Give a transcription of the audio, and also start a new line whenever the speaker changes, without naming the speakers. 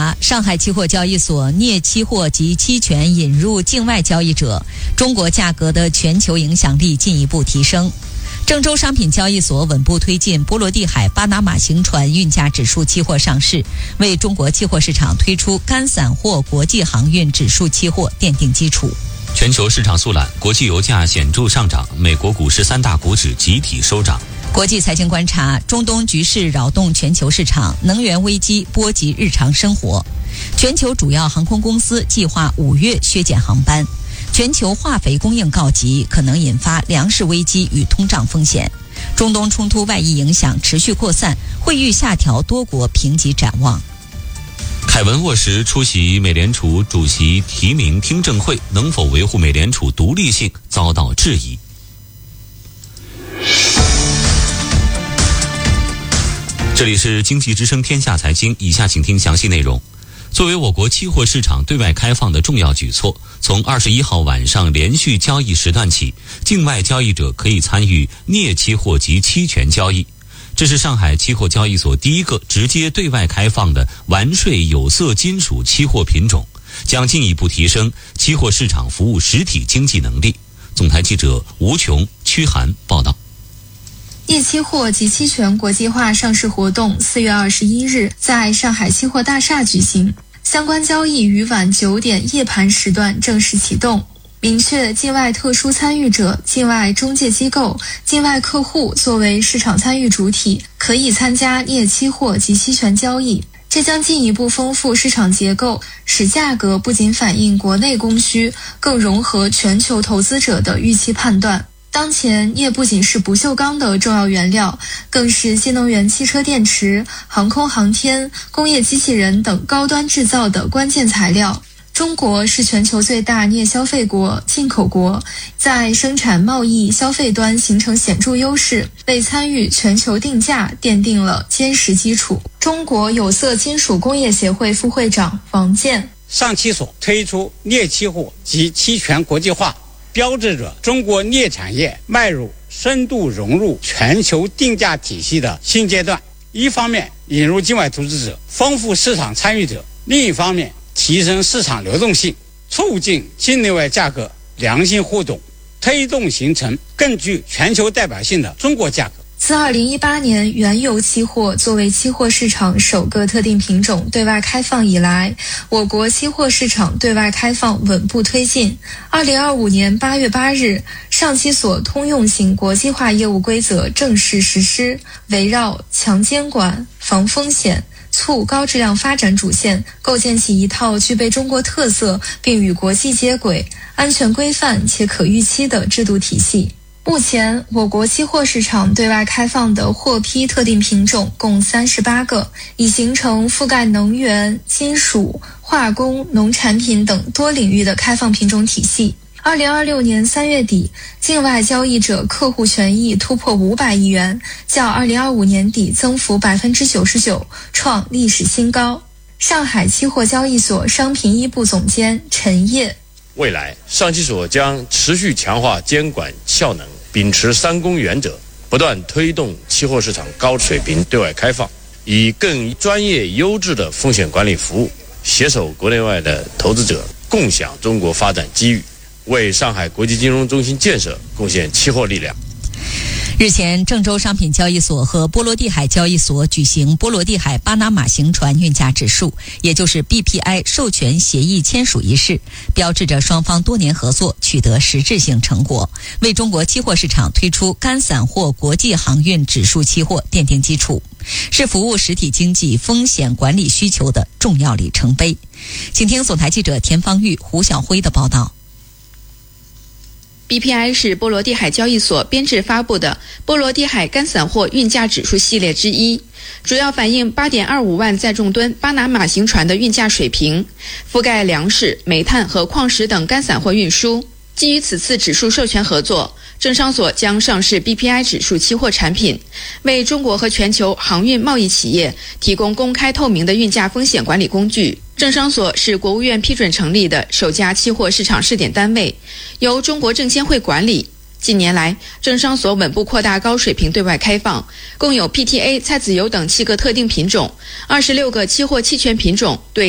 查，上海期货交易所镍期货及期权引入境外交易者，中国价格的全球影响力进一步提升。郑州商品交易所稳步推进波罗的海巴拿马行船运价指数期货上市，为中国期货市场推出干散货国际航运指数期货奠定基础。
全球市场速览，国际油价显著上涨，美国股市3大股指集体收涨。
国际财经观察，中东局势扰动全球市场，能源危机波及日常生活。全球主要航空公司计划5月削减航班。全球化肥供应告急，可能引发粮食危机与通胀风险。中东冲突外溢影响持续扩散，会遇下调多国评级展望。
凯文沃什出席美联储主席提名听证会，能否维护美联储独立性遭到质疑。这里是经济之声天下财经，以下请听详细内容。作为我国期货市场对外开放的重要举措，从21号晚上连续交易时段起，境外交易者可以参与镍期货及期权交易。这是上海期货交易所第一个直接对外开放的完税有色金属期货品种，将进一步提升期货市场服务实体经济能力。总台记者吴琼、屈涵报道。
镍期货及期权国际化上市活动4月21日在上海期货大厦举行，相关交易于晚9点夜盘时段正式启动，明确境外特殊参与者、境外中介机构、境外客户作为市场参与主体，可以参加镍期货及期权交易。这将进一步丰富市场结构，使价格不仅反映国内供需，更融合全球投资者的预期判断。当前，镍不仅是不锈钢的重要原料，更是新能源汽车电池、航空航天、工业机器人等高端制造的关键材料。中国是全球最大镍消费国、进口国，在生产、贸易、消费端形成显著优势，为参与全球定价奠定了坚实基础。中国有色金属工业协会副会长王健：
上期所推出镍期货及期权国际化，标志着中国镍产业迈入深度融入全球定价体系的新阶段。一方面引入境外投资者，丰富市场参与者；另一方面提升市场流动性，促进境内外价格良性互动，推动形成更具全球代表性的中国价格。
自2018年原油期货作为期货市场首个特定品种对外开放以来，我国期货市场对外开放稳步推进。2025年8月8日，上期所通用型国际化业务规则正式实施，围绕强监管、防风险、促高质量发展主线，构建起一套具备中国特色并与国际接轨、安全规范且可预期的制度体系。目前，我国期货市场对外开放的获批特定品种共38个，已形成覆盖能源、金属、化工、农产品等多领域的开放品种体系。2026年3月底，境外交易者客户权益突破500亿元，较2025年底增幅99%，创历史新高。上海期货交易所商品一部总监陈烨：
未来，上期所将持续强化监管效能，秉持3公原则，不断推动期货市场高水平对外开放，以更专业优质的风险管理服务，携手国内外的投资者，共享中国发展机遇，为上海国际金融中心建设贡献期货力量。
日前，郑州商品交易所和波罗的海交易所举行波罗的海巴拿马行船运价指数，也就是 BPI 授权协议签署仪式，标志着双方多年合作取得实质性成果，为中国期货市场推出干散货国际航运指数期货奠定基础，是服务实体经济风险管理需求的重要里程碑。请听总台记者田方玉、胡晓辉的报道。
BPI 是波罗的海交易所编制发布的波罗的海干散货运价指数系列之一，主要反映 8.25 万载重吨巴拿马行船的运价水平，覆盖粮食、煤炭和矿石等干散货运输。基于此次指数授权合作，证商所将上市 BPI 指数期货产品，为中国和全球航运贸易企业提供公开透明的运价风险管理工具。证商所是国务院批准成立的首家期货市场试点单位，由中国证监会管理。近年来，证商所稳步扩大高水平对外开放，共有 PTA、菜籽油等7个特定品种，26个期货期权品种对